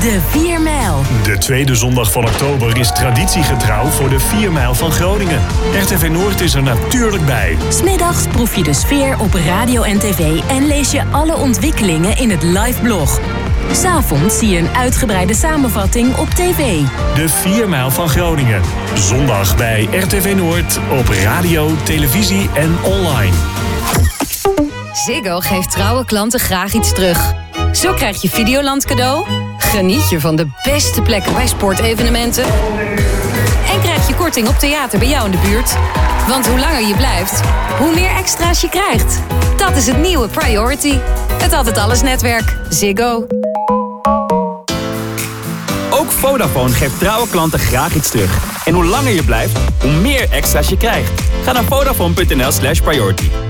De 4 mijl. De tweede zondag van oktober is traditiegetrouw voor de 4 mijl van Groningen. RTV Noord is er natuurlijk bij. 's Middags proef je de sfeer op radio en tv en lees je alle ontwikkelingen in het live blog. 's Avonds zie je een uitgebreide samenvatting op tv. De 4 mijl van Groningen. Zondag bij RTV Noord op radio, televisie en online. Ziggo geeft trouwe klanten graag iets terug. Zo krijg je Videoland cadeau, geniet je van de beste plekken bij sportevenementen en krijg je korting op theater bij jou in de buurt. Want hoe langer je blijft, hoe meer extra's je krijgt. Dat is het nieuwe Priority. Het Altijd Alles netwerk. Ziggo. Ook Vodafone geeft trouwe klanten graag iets terug. En hoe langer je blijft, hoe meer extra's je krijgt. Ga naar Vodafone.nl/priority.